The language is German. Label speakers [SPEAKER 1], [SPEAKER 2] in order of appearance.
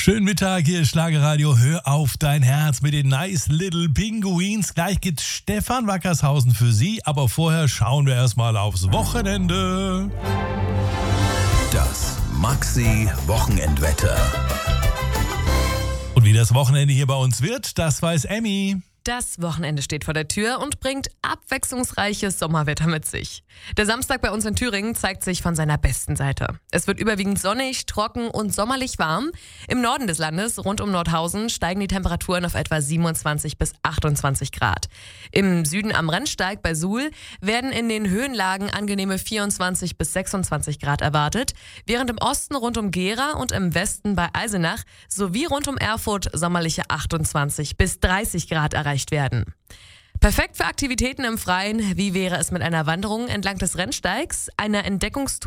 [SPEAKER 1] Schönen Mittag, hier ist Schlagerradio. Hör auf dein Herz mit den Nice Little Pinguins. Gleich geht's Stefan Wackershausen für Sie, aber vorher schauen wir erstmal aufs Wochenende.
[SPEAKER 2] Das Maxi-Wochenendwetter.
[SPEAKER 1] Und wie das Wochenende hier bei uns wird, das weiß Emmy.
[SPEAKER 3] Das Wochenende steht vor der Tür und bringt abwechslungsreiches Sommerwetter mit sich. Der Samstag bei uns in Thüringen zeigt sich von seiner besten Seite. Es wird überwiegend sonnig, trocken und sommerlich warm. Im Norden des Landes, rund um Nordhausen, steigen die Temperaturen auf etwa 27 bis 28 Grad. Im Süden am Rennsteig bei Suhl werden in den Höhenlagen angenehme 24 bis 26 Grad erwartet, während im Osten rund um Gera und im Westen bei Eisenach sowie rund um Erfurt sommerliche 28 bis 30 Grad erreicht werden. Perfekt für Aktivitäten im Freien. Wie wäre es mit einer Wanderung entlang des Rennsteigs, einer Entdeckungstour